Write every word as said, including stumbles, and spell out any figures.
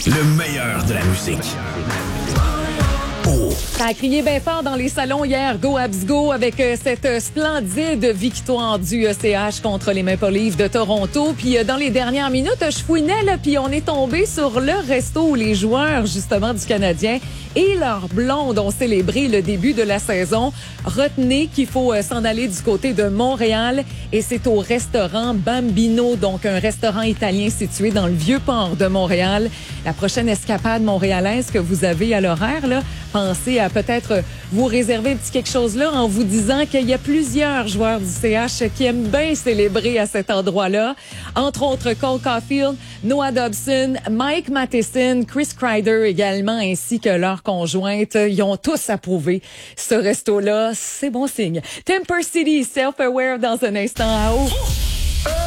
Le meilleur de la musique. Ça a crié bien fort dans les salons hier, Go Habs Go, avec euh, cette euh, splendide victoire du E C H contre les Maple Leafs de Toronto. Puis euh, dans les dernières minutes, je fouinais, là, puis on est tombé sur le resto où les joueurs, justement, du Canadien et leurs blondes ont célébré le début de la saison. Retenez qu'il faut euh, s'en aller du côté de Montréal et c'est au restaurant Bambino, donc un restaurant italien situé dans le Vieux-Port de Montréal. La prochaine escapade montréalaise que vous avez à l'horaire, là, pensez à peut-être vous réserver un petit quelque chose là en vous disant qu'il y a plusieurs joueurs du C H qui aiment bien célébrer à cet endroit-là. Entre autres, Cole Caulfield, Noah Dobson, Mike Matheson, Chris Kreider également, ainsi que leur conjointe. Ils ont tous approuvé ce resto-là. C'est bon signe. Temper City, Self-Aware dans un instant à haut.